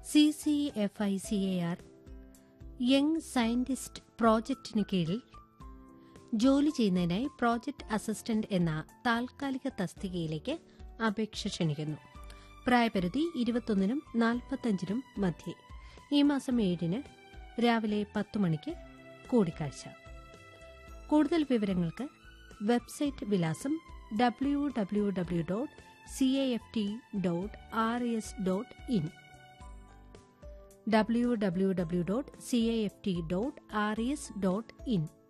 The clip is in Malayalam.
CCFICAR യങ് സയന്റിസ്റ്റ് പ്രോജക്റ്റിന് കീഴിൽ ജോലി ചെയ്യുന്നതിനായി പ്രോജക്ട് അസിസ്റ്റന്റ് എന്ന താൽക്കാലിക തസ്തികയിലേക്ക് അപേക്ഷ ക്ഷണിക്കുന്നു. പ്രായപരിധി 21-നും 45-നും മധ്യേ. ഈ മാസം 7-ന് രാവിലെ 10 മണിക്ക് കൂടിക്കാഴ്ച. കൂടുതൽ വിവരങ്ങൾക്ക് വെബ്സൈറ്റ് വിലാസം www.caft.res.in www.caft.res.in